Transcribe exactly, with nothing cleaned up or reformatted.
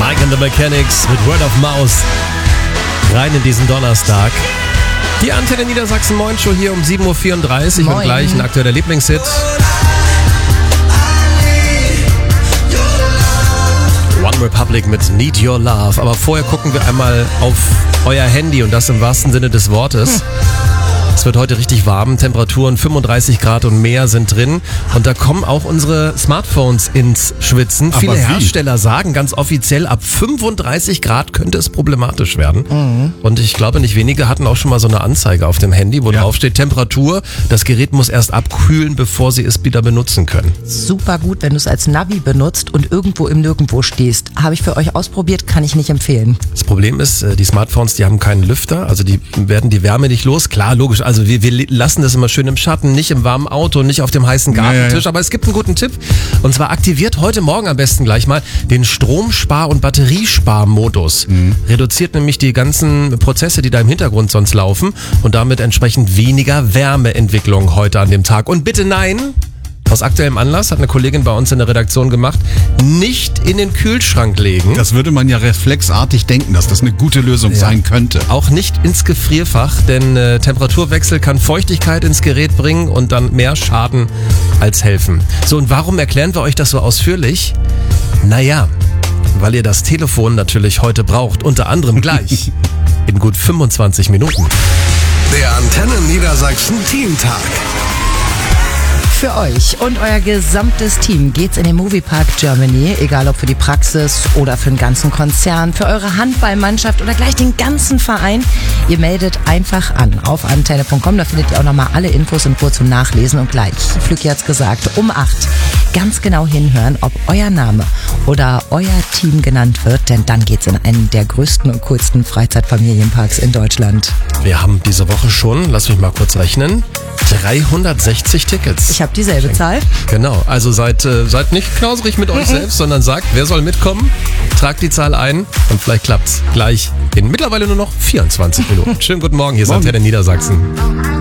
Mike and the Mechanics mit Word of Mouth. Rein in diesen Donnerstag. Die Antenne Niedersachsen Moin Show hier um sieben Uhr vierunddreißig und gleich ein aktueller Lieblingshit. One Republic mit Need Your Love. Aber vorher gucken wir einmal auf euer Handy und das im wahrsten Sinne des Wortes. Es wird heute richtig warm, Temperaturen fünfunddreißig Grad und mehr sind drin und da kommen auch unsere Smartphones ins Schwitzen. Aber Viele wie? Hersteller sagen ganz offiziell, ab fünfunddreißig Grad könnte es problematisch werden. Mhm. Und ich glaube, nicht wenige hatten auch schon mal so eine Anzeige auf dem Handy, wo Ja. drauf steht Temperatur. Das Gerät muss erst abkühlen, bevor sie es wieder benutzen können. Super gut, wenn du es als Navi benutzt und irgendwo im Nirgendwo stehst. Habe ich für euch ausprobiert, kann ich nicht empfehlen. Das Problem ist, die Smartphones, die haben keinen Lüfter, also die werden die Wärme nicht los. Klar, logisch, also wir, wir lassen das immer schön im Schatten, nicht im warmen Auto, nicht auf dem heißen Gartentisch, Ja, ja, ja. aber es gibt einen guten Tipp und zwar aktiviert heute Morgen am besten gleich mal den Stromspar- und Batteriesparmodus. Mhm. Reduziert nämlich die ganzen Prozesse, die da im Hintergrund sonst laufen und damit entsprechend weniger Wärmeentwicklung heute an dem Tag. Und bitte nein, aus aktuellem Anlass, hat eine Kollegin bei uns in der Redaktion gemacht, nicht in den Kühlschrank legen. Das würde man ja reflexartig denken, dass das eine gute Lösung Ja. sein könnte. Auch nicht ins Gefrierfach, denn äh, Temperaturwechsel kann Feuchtigkeit ins Gerät bringen und dann mehr Schaden als helfen. So, und warum erklären wir euch das so ausführlich? Naja, weil ihr das Telefon natürlich heute braucht, unter anderem gleich in gut fünfundzwanzig Minuten. Der Antenne Niedersachsen Teamtag. Für euch und euer gesamtes Team geht's in den Moviepark Germany, egal ob für die Praxis oder für den ganzen Konzern, für eure Handballmannschaft oder gleich den ganzen Verein. Ihr meldet einfach an auf antenne punkt com, da findet ihr auch nochmal alle Infos in Ruhe zum Nachlesen und gleich, Flücki hat's gesagt, um acht ganz genau hinhören, ob euer Name oder euer Team genannt wird, denn dann geht's in einen der größten und coolsten Freizeitfamilienparks in Deutschland. Wir haben diese Woche schon, lass mich mal kurz rechnen, dreihundertsechzig Tickets. Ich habe dieselbe Zahl. Genau, also seid, äh, seid nicht knauserig mit euch selbst, sondern sagt, wer soll mitkommen, tragt die Zahl ein und vielleicht klappt's gleich in mittlerweile nur noch vierundzwanzig Minuten. Schönen guten Morgen, hier ist Morgen. Antenne Niedersachsen.